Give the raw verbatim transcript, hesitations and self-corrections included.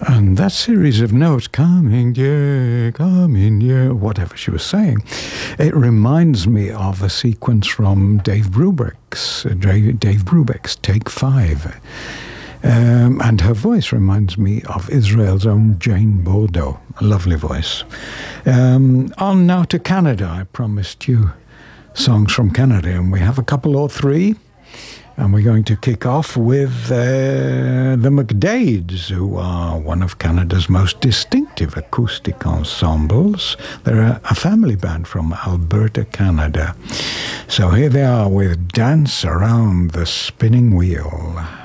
And that series of notes, coming dear, coming dear, whatever she was saying, it reminds me of a sequence from Dave Brubeck's, Dave Brubeck's Take Five. Um, and her voice reminds me of Israel's own Jane Bordeaux. A lovely voice. Um, on now to Canada. I promised you songs from Canada, and we have a couple or three. And we're going to kick off with uh, the McDades, who are one of Canada's most distinctive acoustic ensembles. They're a, a family band from Alberta, Canada. So here they are with Dance Around the Spinning Wheel.